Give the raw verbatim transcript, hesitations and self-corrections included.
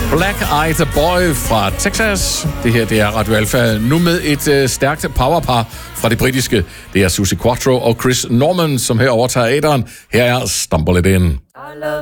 Black Eyed Boy fra Texas. Det her, det er Radio Alpha. Nu med et øh, stærkt powerpar fra det britiske. Det er Suzi Quatro og Chris Norman, som her overtager æderen. Her er Stumble It In.